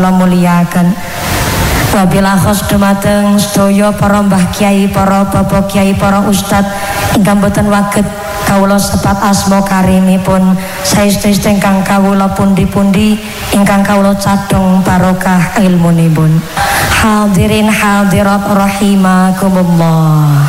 muliaken. Wabilah khos dumateng sedaya para mbah kiai, para bapak kiai, para ustad ingkang boten waget kawula sebat asma karimipun, saestu ingkang kawula pundi-pundi ingkang kawula cadhong barokah ilmunipun. Hadirin hadirat rahimakumullah.